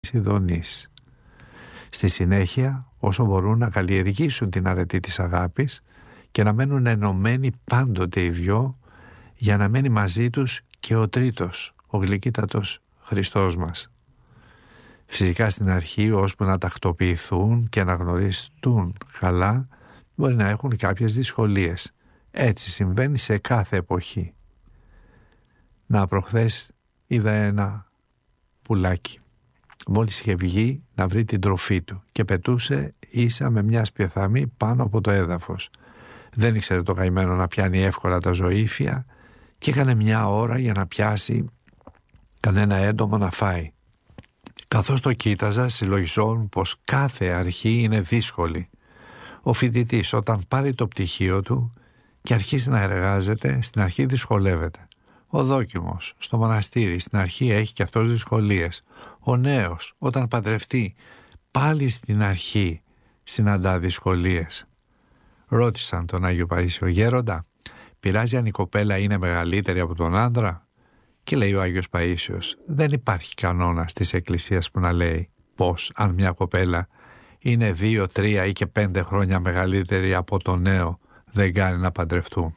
ειδονής. Στη συνέχεια, όσο μπορούν να καλλιεργήσουν την αρετή της αγάπης και να μένουν ενωμένοι πάντοτε οι δυο, για να μένει μαζί τους και ο τρίτος, ο γλυκύτατος Χριστός μας. Φυσικά στην αρχή, ώσπου να τακτοποιηθούν και να γνωριστούν καλά, μπορεί να έχουν κάποιες δυσκολίες. Έτσι συμβαίνει σε κάθε εποχή. Προχθές είδα ένα πουλάκι. Μόλις είχε βγει να βρει την τροφή του και πετούσε ίσα με μια σπιθαμή πάνω από το έδαφος. Δεν ήξερε το καημένο να πιάνει εύκολα τα ζωήφια και έκανε μια ώρα για να πιάσει κανένα έντομο να φάει. Καθώς το κοίταζα, συλλογιζόμουν πως κάθε αρχή είναι δύσκολη. Ο φοιτητής όταν πάρει το πτυχίο του και αρχίσει να εργάζεται, στην αρχή δυσκολεύεται. Ο δόκιμος στο μοναστήρι στην αρχή έχει και αυτός δυσκολίες. Ο νέος όταν παντρευτεί πάλι στην αρχή συναντά δυσκολίες. Ρώτησαν τον Άγιο Παΐσιο: «Γέροντα, πειράζει αν η κοπέλα είναι μεγαλύτερη από τον άντρα?» Και λέει ο Άγιος Παΐσιος: «Δεν υπάρχει κανόνας της Εκκλησίας που να λέει πως αν μια κοπέλα είναι 2, 3 ή και 5 χρόνια μεγαλύτερη από τον νέο δεν κάνει να παντρευτούν».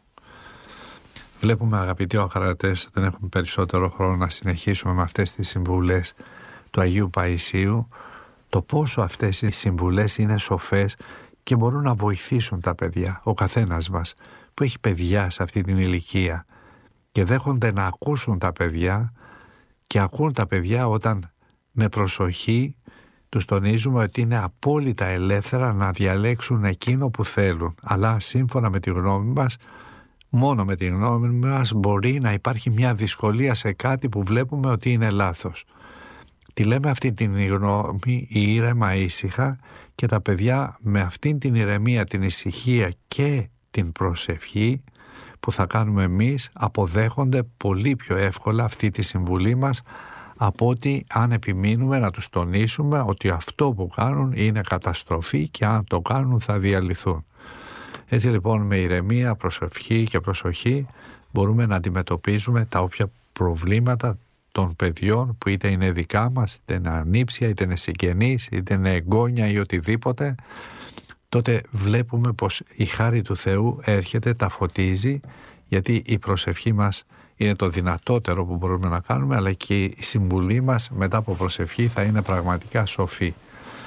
Βλέπουμε, αγαπητοί ακροατές, δεν έχουμε περισσότερο χρόνο να συνεχίσουμε με αυτές τις συμβουλές του Αγίου Παΐσιου, το πόσο αυτές οι συμβουλές είναι σοφές και μπορούν να βοηθήσουν τα παιδιά. Ο καθένας μας που έχει παιδιά σε αυτή την ηλικία και δέχονται να ακούσουν τα παιδιά και ακούν τα παιδιά όταν με προσοχή τους τονίζουμε ότι είναι απόλυτα ελεύθερα να διαλέξουν εκείνο που θέλουν, αλλά σύμφωνα με τη γνώμη μας, μόνο με τη γνώμη μας μπορεί να υπάρχει μια δυσκολία σε κάτι που βλέπουμε ότι είναι λάθος. Τη λέμε αυτή την γνώμη ήρεμα, ήσυχα, και τα παιδιά με αυτήν την ηρεμία, την ησυχία και την προσευχή που θα κάνουμε εμείς αποδέχονται πολύ πιο εύκολα αυτή τη συμβουλή μας από ότι αν επιμείνουμε να τους τονίσουμε ότι αυτό που κάνουν είναι καταστροφή και αν το κάνουν θα διαλυθούν. Έτσι λοιπόν με ηρεμία, προσευχή και προσοχή μπορούμε να αντιμετωπίζουμε τα όποια προβλήματα των παιδιών που είτε είναι δικά μας, είτε είναι ανήψια, είτε είναι συγγενείς, είτε είναι εγγόνια ή οτιδήποτε. Τότε βλέπουμε πως η χάρη του Θεού έρχεται, τα φωτίζει, γιατί η προσευχή μας είναι το δυνατότερο που μπορούμε να κάνουμε, αλλά και η συμβουλή μας μετά από προσευχή θα είναι πραγματικά σοφή.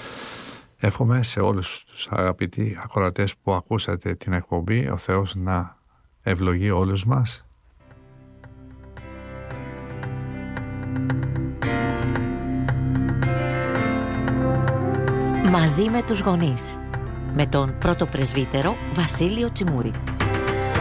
Εύχομαι σε όλους τους αγαπητοί ακροατές που ακούσατε την εκπομπή, ο Θεός να ευλογεί όλους μας. Μαζί με τους γονείς, με τον πρώτο πρεσβύτερο Βασίλειο Τσιμούρη.